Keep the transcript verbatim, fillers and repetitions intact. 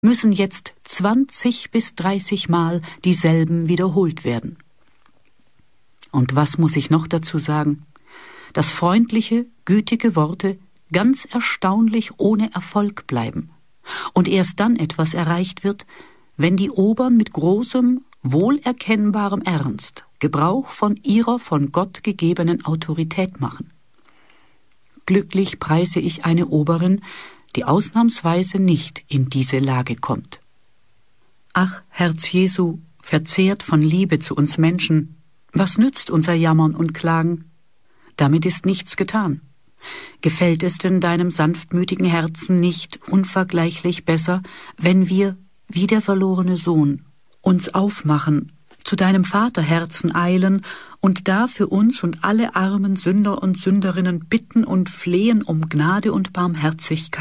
müssen jetzt zwanzig bis dreißig Mal dieselben wiederholt werden. Und was muss ich noch dazu sagen? Dass freundliche, gütige Worte ganz erstaunlich ohne Erfolg bleiben und erst dann etwas erreicht wird, wenn die Obern mit großem, wohlerkennbarem Ernst Gebrauch von ihrer von Gott gegebenen Autorität machen. Glücklich preise ich eine Oberin, die ausnahmsweise nicht in diese Lage kommt. Ach, Herz Jesu, verzehrt von Liebe zu uns Menschen, was nützt unser Jammern und Klagen? Damit ist nichts getan. Gefällt es denn deinem sanftmütigen Herzen nicht unvergleichlich besser, wenn wir, wie der verlorene Sohn, uns aufmachen, zu deinem Vaterherzen eilen und da für uns und alle armen Sünder und Sünderinnen bitten und flehen um Gnade und Barmherzigkeit?